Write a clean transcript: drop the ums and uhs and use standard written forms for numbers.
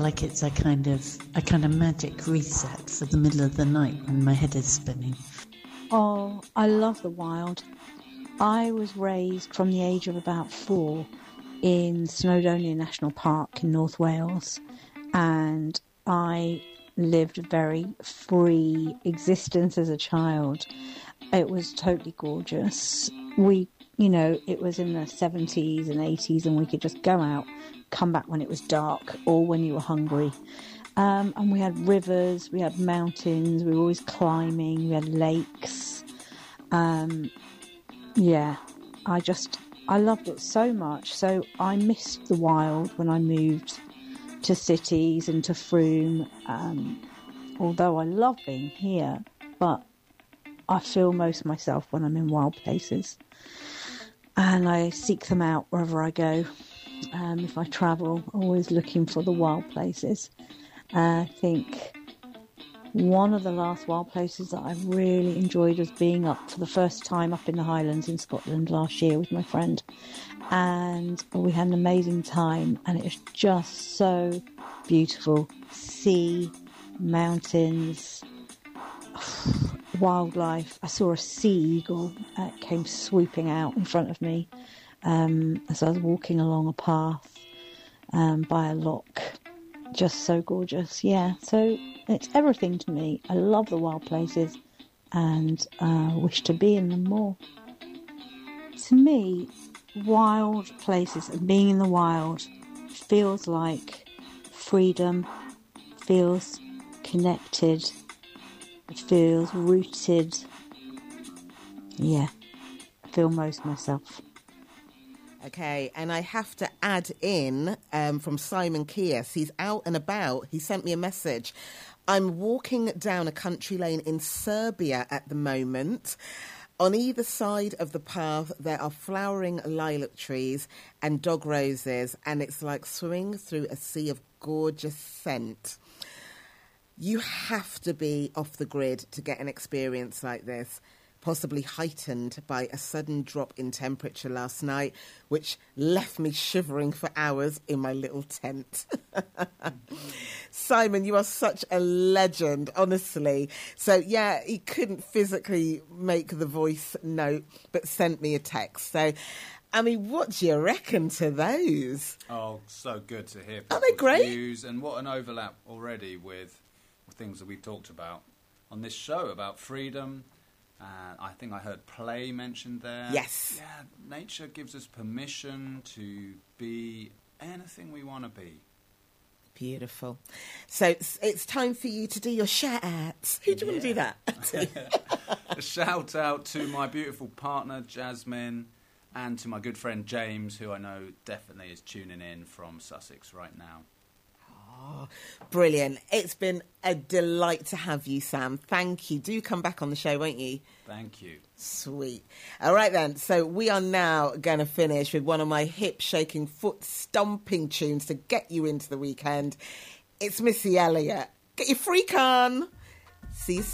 Like it's a kind of magic reset for the middle of the night when my head is spinning. Oh, I love the wild. I was raised from the age of about 4 in Snowdonia National Park in North Wales, and I lived a very free existence as a child. It was totally gorgeous. It was in the 70s and 80s, and we could just go out, come back when it was dark or when you were hungry. And we had rivers, we had mountains, we were always climbing, we had lakes. I loved it so much. So I missed the wild when I moved to cities and to Frome. Although I love being here, but I feel most myself when I'm in wild places. And I seek them out wherever I go. If I travel, always looking for the wild places. I think one of the last wild places that I really enjoyed was being up for the first time up in the Highlands in Scotland last year with my friend. And we had an amazing time, and it was just so beautiful. Sea, mountains, wildlife. I saw a sea eagle. It came swooping out in front of me as I was walking along a path by a loch. Just so gorgeous. Yeah, so it's everything to me. I love the wild places and wish to be in them more. To me, wild places and being in the wild feels like freedom, feels connected, it feels rooted. Yeah, I feel most myself. Okay, and I have to add in from Simon Kies. He's out and about. He sent me a message. I'm walking down a country lane in Serbia at the moment. On either side of the path, there are flowering lilac trees and dog roses, and it's like swimming through a sea of gorgeous scent. You have to be off the grid to get an experience like this, possibly heightened by a sudden drop in temperature last night, which left me shivering for hours in my little tent. Simon, you are such a legend, honestly. So, yeah, he couldn't physically make the voice note, but sent me a text. So, I mean, what do you reckon to those? Oh, so good to hear Aren't they great? views, and what an overlap already with things that we've talked about on this show, about freedom. I think I heard play mentioned there. Yes. Yeah, nature gives us permission to be anything we want to be. Beautiful. So it's time for you to do your shout-outs. Who do you want to do that? A shout out to my beautiful partner, Jasmine, and to my good friend, James, who I know definitely is tuning in from Sussex right now. Oh, brilliant. It's been a delight to have you, Sam. Thank you. Do come back on the show, won't you? Thank you. Sweet. All right, then. So we are now going to finish with one of my hip-shaking, foot-stomping tunes to get you into the weekend. It's Missy Elliott. Get your freak on. See you soon.